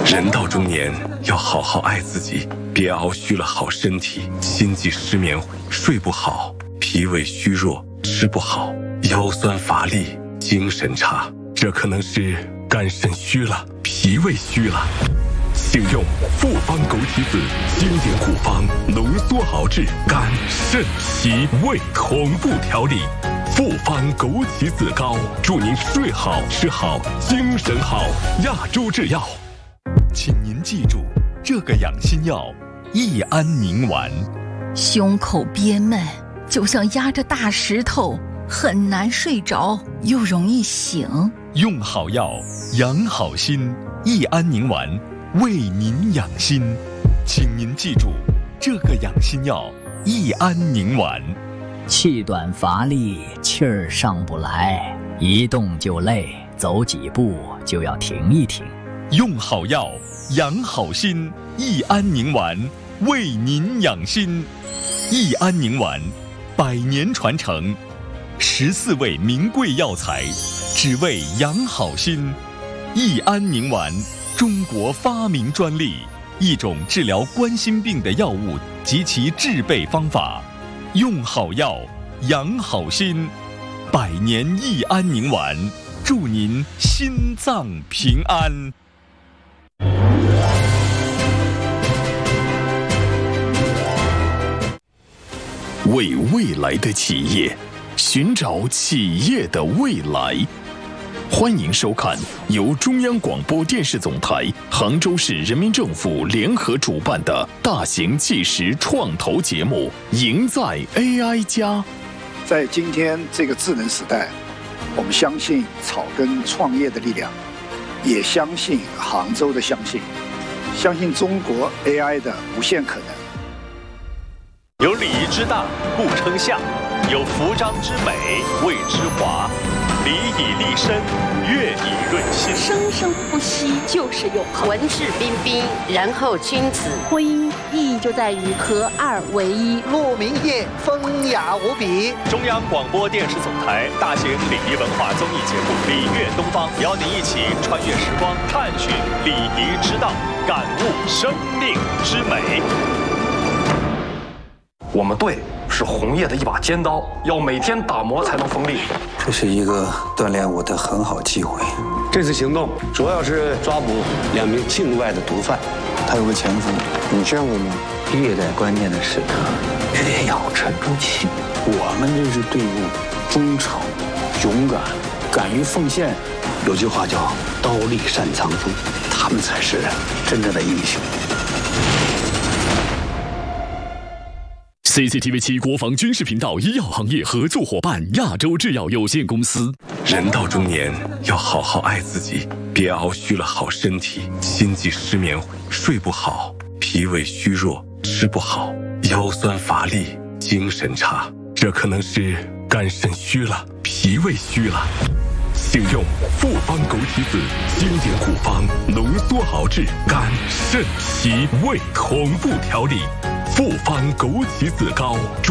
人到中年要好好爱自己，别熬虚了好身体，心悸失眠，睡不好，脾胃虚弱，吃不好，腰酸乏力，精神差，这可能是肝肾虚了，脾胃虚了。请用复方枸杞子经典古方浓缩熬制肝肾脾胃同步调理。复方枸杞子膏，祝您睡好吃好精神好。亚洲制药。 请您记住这个养心药益安宁丸。 胸口憋闷，就像压着大石头，很难睡着，又容易醒。 用好药养好心，益安宁丸为您养心。请您记住这个养心药益安宁丸。 气短乏力，气儿上不来，一动就累，走几步就要停一停。 用好药养好心，益安宁丸为您养心。益安宁丸100年传承，14味名贵药材，只为养好心。益安宁丸，中国发明专利，一种治疗冠心病的药物及其制备方法。用好药养好心，100年益安宁丸，祝您心脏平安。 为未来的企业，寻找企业的未来。欢迎收看由中央广播电视总台、杭州市人民政府联合主办的大型纪实创投节目《赢在 AI 家》。 在今天这个智能时代，我们相信草根创业的力量，也相信杭州的相信中国 AI 的无限可能。 有礼仪之大，故称象；有服章之美，谓之华。礼以立身，乐以润心， 生生不息就是永恒。 文质彬彬，然后君子。 婚姻意义就在于合二为一。 鹿鸣夜，风雅无比。 中央广播电视总台大型礼仪文化综艺节目《礼乐东方》，邀您一起穿越时光，探寻礼仪之道，感悟生命之美。 我们队是红叶的一把尖刀，要每天打磨才能锋利。 这是一个锻炼我的很好机会。 这次行动主要是抓捕2名境外的毒贩， 他有个前夫， 你见过吗？ 越在关键的时刻，越要沉住气。我们这支队伍忠诚、勇敢、敢于奉献。 有句话叫“刀立善藏锋”，他们才是真正的英雄。 CCTV 7国防军事频道医药行业合作伙伴亚洲制药有限公司。 人到中年要好好爱自己，别熬虚了好身体，心悸失眠，睡不好，脾胃虚弱，吃不好，腰酸乏力，精神差，这可能是肝肾虚了，脾胃虚了。请用复方枸杞子经典古方浓缩熬制肝肾脾胃同步调理。复方枸杞子膏。